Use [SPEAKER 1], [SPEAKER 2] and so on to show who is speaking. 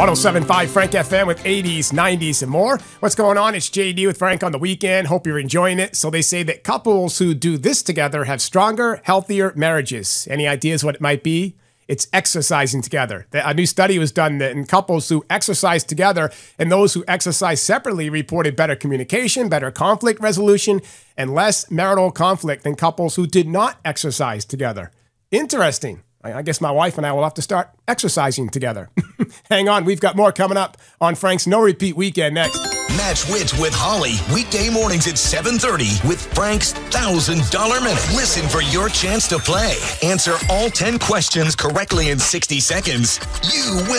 [SPEAKER 1] 107.5 Frank FM with 80s, 90s, and more. What's going on? It's JD with Frank on the weekend. Hope you're enjoying it. So they say that couples who do this together have stronger, healthier marriages. Any ideas what it might be? It's exercising together. A new study was done that in couples who exercise together and those who exercise separately reported better communication, better conflict resolution, and less marital conflict than couples who did not exercise together. Interesting. I guess my wife and I will have to start exercising together. Hang on, we've got more coming up on Frank's No Repeat Weekend next.
[SPEAKER 2] Match Wits with Holly, weekday mornings at 7:30 with Frank's $1,000 Minute. Listen for your chance to play. Answer all 10 questions correctly in 60 seconds. You win.